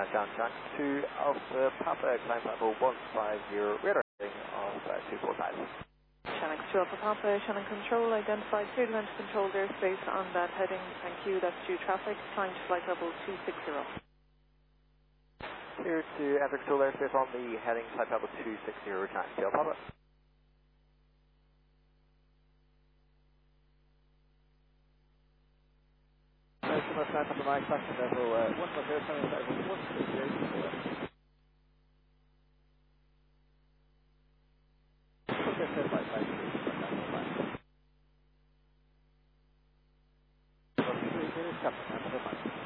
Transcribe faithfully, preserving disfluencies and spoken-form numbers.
John John two Alpha Papa, climb level one five zero, radar heading of uh, two four five. Shannon two Alpha Papa, Shannon Control, identified clear to enter controlled airspace on that heading. Thank you, that's due traffic, climb to flight level two six zero. Clear to enter control airspace on the heading, flight level two six zero, return to Alpha Papa. Similar flight number nine, question level uh, one five zero, turning level one six zero. Okay, so flight five three, flight nine one five.